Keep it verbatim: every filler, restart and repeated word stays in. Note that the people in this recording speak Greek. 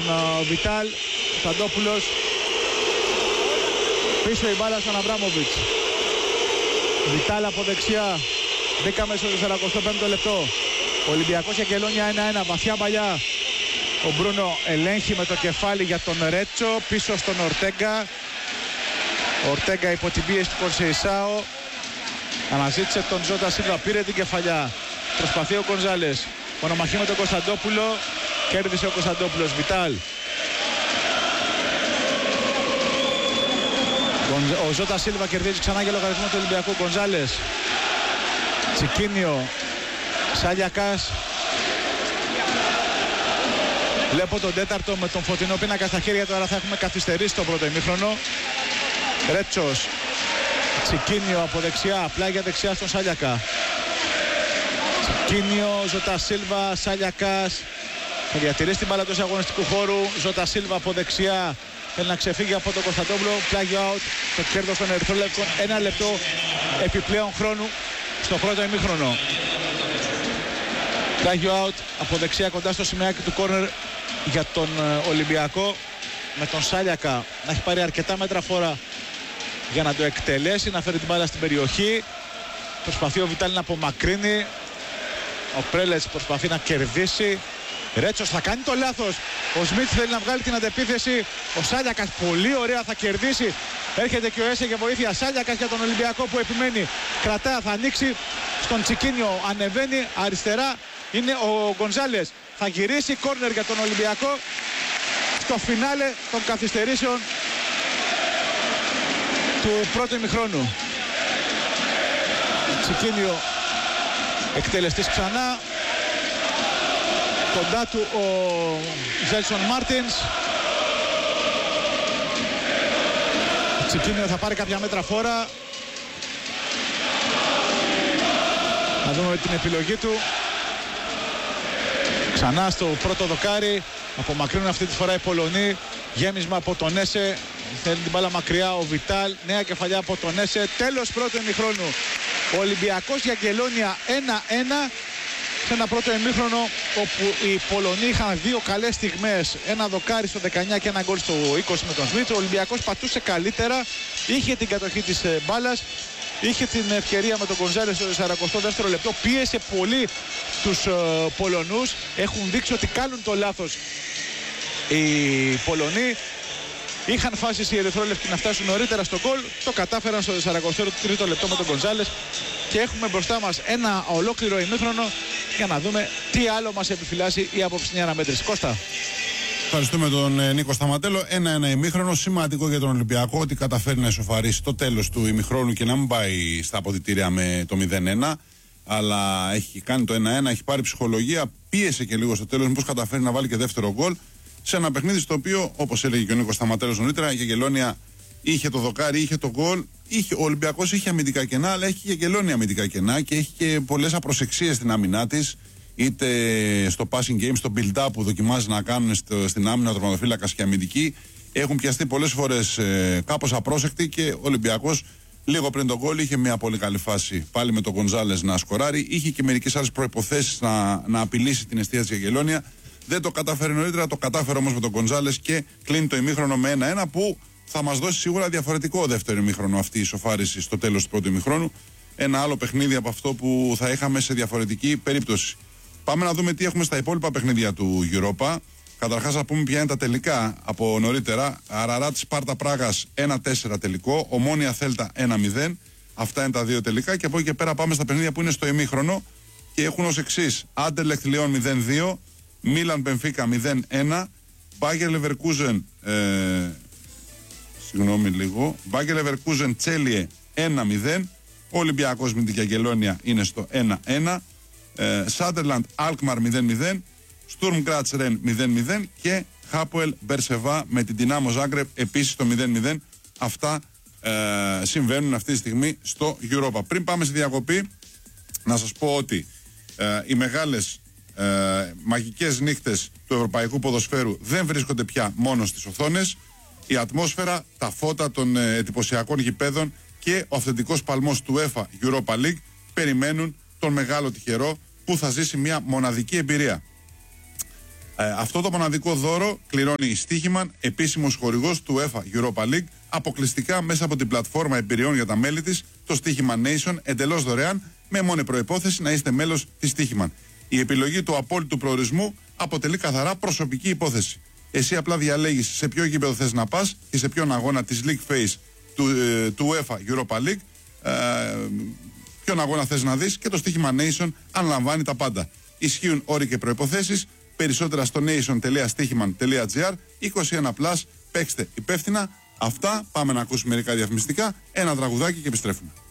uh, Βιτάλ. Κωνσταντόπουλος. Πίσω η μπάλα στον Αβράμοβιτς. Βιτάλ από δεξιά. Μπήκαμε στο σαράντα πέμπτο λεπτό. Ολυμπιακός και Αγγελόνια ένα ένα. Βαθιά παλιά. Ο Μπρούνο ελέγχει με το κεφάλι για τον Ρέτσο. Πίσω στον Ορτέγκα. Ο Ορτέγκα υπό την πίεση του Κονσεϊσάο. Αναζήτησε τον Ζώτα Σίλβα. Πήρε την κεφαλιά. Προσπαθεί ο Γκονζάλες. Μονομαχή με τον Κωνσταντόπουλο. Κέρδισε ο Κωνσταντόπουλος. Βιτάλ. Ο Ζώτα Σίλβα κερδίζει ξανά για λογαριασμό του Ολυμπιακού. Γκονζάλες. Τσικίνιο. Σάλιακας. Βλέπω τον τέταρτο με τον φωτεινό πίνακα στα χέρια του, άρα θα έχουμε καθυστερήσει το πρώτο ημίχρονο. Ρέτσος. Τσικίνιο από δεξιά, πλάγια δεξιά στον Σάλιακα. Τσικίνιο, Ζώτα Σίλβα, Σάλιακας. Θα διατηρήσει την μπάλα του αγωνιστικού χώρου. Ζώτα Σίλβα από δεξιά. Θέλει να ξεφύγει από τον Κωνσταντόπουλο. Πλάγιο out. Το κέρδος των Ερυθρόλευκων. Ένα λεπτό επιπλέον χρόνου στο πρώτο ημίχρονο. Πλάγιο out από δεξιά κοντά στο σημαίακι του κόρνερ για τον Ολυμπιακό. Με τον Σάλιακα να έχει πάρει αρκετά μέτρα φορά για να το εκτελέσει, να φέρει την μπάλα στην περιοχή. Προσπαθεί ο Βιτάλ να απομακρύνει. Ο Πρέλετς προσπαθεί να κερδίσει. Ρέτσος θα κάνει το λάθος. Ο Σμιτ θέλει να βγάλει την αντεπίθεση. Ο Σάλιακας πολύ ωραία θα κερδίσει. Έρχεται και ο Έσε για βοήθεια. Σάλιακας για τον Ολυμπιακό που επιμένει. Κρατά, θα ανοίξει στον Τσικίνιο. Ανεβαίνει αριστερά. Είναι ο Γκονζάλες. Θα γυρίσει κόρνερ για τον Ολυμπιακό. Στο φινάλε των καθυστερήσεων του πρώτου ημιχρόνου. Τσικίνιο εκτελεστής ξανά. Κοντά του ο Ζέλσον Μάρτινς. Τσικίνιο θα πάρει κάποια μέτρα φόρα. Να δούμε την επιλογή του. Ξανά στο πρώτο δοκάρι. Απομακρύνουν αυτή τη φορά οι Πολωνοί. Γέμισμα από τον Έσε. Θέλει την μπάλα μακριά ο Βιτάλ. Νέα κεφαλιά από τον Έσε. Τέλος πρώτου ημιχρόνου. Ο Ολυμπιακός για Αγγελόνια ένα ένα. Σε ένα πρώτο ημίχρονο όπου οι Πολωνοί είχαν δύο καλές στιγμές. Ένα δοκάρι στο δεκαεννιά και ένα γκολ στο είκοσι με τον Σμιτ. Ο Ολυμπιακός πατούσε καλύτερα. Είχε την κατοχή της μπάλας. Είχε την ευκαιρία με τον Γκονζάλες στο σαράντα δεύτερο λεπτό. Πίεσε πολύ τους uh, Πολωνούς. Έχουν δείξει ότι κάνουν το λάθος οι Πολωνοί. Είχαν φάσεις οι Ερυθρόλευκοι να φτάσουν νωρίτερα στο γκολ. Το κατάφεραν στο σαράντα τρίτο λεπτό με τον Γκονζάλες. Και έχουμε μπροστά μας ένα ολόκληρο ημίχρονο για να δούμε τι άλλο μας επιφυλάσσει η απόψινή αναμέτρηση. Κώστα. Ευχαριστούμε τον ε, Νίκο Σταματέλο. Ένα-ένα ημίχρονο. Σημαντικό για τον Ολυμπιακό ότι καταφέρει να ισοφαρίσει το τέλος του ημιχρόνου και να μην πάει στα αποδυτήρια με το μηδέν ένα. Αλλά έχει κάνει το ένα-ένα, έχει πάρει ψυχολογία, πίεσε και λίγο στο τέλος. Μήπως καταφέρει να βάλει και δεύτερο γκολ. Σε ένα παιχνίδι στο οποίο, όπως έλεγε και ο Νίκος Σταματέλος νωρίτερα, η Αγγελόνια είχε το δοκάρι, είχε το γκολ. Είχε, ο Ολυμπιακός είχε αμυντικά κενά, αλλά έχει και η Αγγελόνια αμυντικά κενά και έχει και πολλές απροσεξίες στην άμυνά της. Είτε στο passing game, στο build-up που δοκιμάζει να κάνουν στο, στην άμυνα ο τερματοφύλακας και αμυντική. Έχουν πιαστεί πολλές φορές ε, κάπως απρόσεκτοι και ο Ολυμπιακός λίγο πριν τον γκολ είχε μια πολύ καλή φάση πάλι με τον Γκονζάλες να σκοράρει. Είχε και μερικές άλλες προϋποθέσεις να, να απειλήσει την εστίαση της Αγγελόνια. Δεν το κατάφερε νωρίτερα, το κατάφερε όμως με τον Γκονζάλες και κλείνει το ημίχρονο με ένα ένα που θα μας δώσει σίγουρα διαφορετικό δεύτερο ημίχρονο αυτή η ισοφάριση στο τέλος του πρώτου ημίχρονου. Ένα άλλο παιχνίδι από αυτό που θα είχαμε σε διαφορετική περίπτωση. Πάμε να δούμε τι έχουμε στα υπόλοιπα παιχνίδια του Europa. Καταρχάς να πούμε ποια είναι τα τελικά από νωρίτερα. Αραράτ Σπάρτα Πράγας ένα τέσσερα τελικό. Ομόνια Θέλτα ένα μηδέν. Αυτά είναι τα δύο τελικά. Και από εκεί και πέρα πάμε στα παιχνίδια που είναι στο ημίχρονο. Και έχουν ως εξής: Άντερλεχτ Λιόν μηδέν δύο. Μίλαν Μπενφίκα μηδέν ένα. Μπάγερ Λεβερκούζεν. Ε, συγγνώμη λίγο. Μπάγερ Λεβερκούζεν Τσέλιε ένα μηδέν. Ο Ολυμπιακός με την Αγγελόνια είναι στο ένα ένα. Σάντερλαντ Αλκμαρ μηδέν μηδέν. Στουρμ Γκράτς Ρεν μηδέν μηδέν και Χάπουελ Μπερσεβά με την Δυνάμο Ζάγκρεπ επίσης το μηδέν μηδέν. Αυτά ε, συμβαίνουν αυτή τη στιγμή στο Europa. Πριν πάμε στη διακοπή, να σας πω ότι ε, οι μεγάλες ε, μαγικές νύχτες του ευρωπαϊκού ποδοσφαίρου δεν βρίσκονται πια μόνο στις οθόνες. Η ατμόσφαιρα, τα φώτα των ε, εντυπωσιακών γηπέδων και ο αυθεντικός παλμός του UEFA Europa League περιμένουν τον μεγάλο τυχερό που θα ζήσει μια μοναδική εμπειρία. Ε, αυτό το μοναδικό δώρο κληρώνει η Στοίχημαν, επίσημος χορηγός του UEFA Europa League, αποκλειστικά μέσα από την πλατφόρμα εμπειριών για τα μέλη της, το Steichiman Nation, εντελώς δωρεάν, με μόνη προϋπόθεση να είστε μέλος της Steichiman. Η επιλογή του απόλυτου προορισμού αποτελεί καθαρά προσωπική υπόθεση. Εσύ απλά διαλέγεις σε ποιο γήπεδο θες να πας και σε ποιον αγώνα της League Phase του, ε, του UEFA Europa League, ε, ποιον αγώνα θες να δεις, και το Steichiman Nation αναλαμβάνει τα πάντα. Ισχύουν όροι και προϋποθέσεις. Περισσότερα στο nation τελεία steichiman τελεία gr. είκοσι ένα συν, παίξτε υπεύθυνα. Αυτά, πάμε να ακούσουμε μερικά διαφημιστικά, ένα τραγουδάκι και επιστρέφουμε.